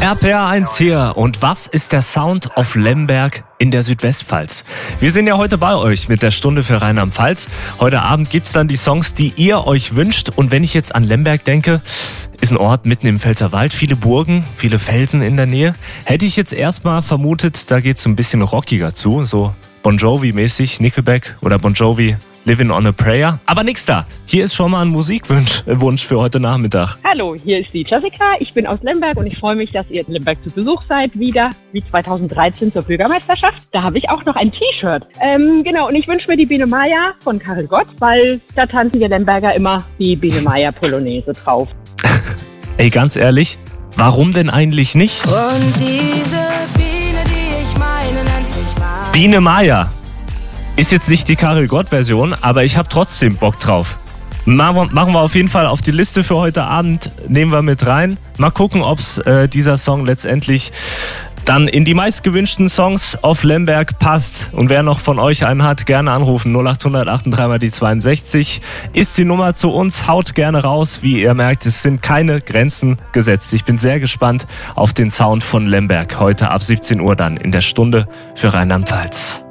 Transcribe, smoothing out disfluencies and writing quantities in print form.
RPR1 hier. Und was ist der Sound of Lemberg in der Südwestpfalz? Wir sind ja heute bei euch mit der Stunde für Rheinland-Pfalz. Heute Abend gibt's dann die Songs, die ihr euch wünscht. Und wenn ich jetzt an Lemberg denke, ist ein Ort mitten im Pfälzerwald, viele Burgen, viele Felsen in der Nähe. Hätte ich jetzt erstmal vermutet, da geht's ein bisschen rockiger zu, so Bon Jovi-mäßig, Nickelback oder Bon Jovi, Living on a Prayer. Aber nix da. Hier ist schon mal ein Musikwunsch für heute Nachmittag. Hallo, hier ist die Jessica. Ich bin aus Lemberg und ich freue mich, dass ihr in Lemberg zu Besuch seid, wieder wie 2013 zur Bürgermeisterschaft. Da habe ich auch noch ein T-Shirt. Und ich wünsche mir die Biene Maya von Karel Gott, weil da tanzen wir Lemberger immer die Biene Maya Polonaise drauf. Ey, ganz ehrlich, warum denn eigentlich nicht? Und diese Biene, die ich meine, nennt sich Maya. Biene Maya. Ist jetzt nicht die Karel Gott-Version, aber ich habe trotzdem Bock drauf. Machen wir auf jeden Fall auf die Liste für heute Abend, nehmen wir mit rein. Mal gucken, ob dieser Song letztendlich dann in die meistgewünschten Songs auf Lemberg passt. Und wer noch von euch einen hat, gerne anrufen. 0800 83 mal die 62 ist die Nummer zu uns. Haut gerne raus. Wie ihr merkt, es sind keine Grenzen gesetzt. Ich bin sehr gespannt auf den Sound von Lemberg. Heute ab 17 Uhr dann in der Stunde für Rheinland-Pfalz.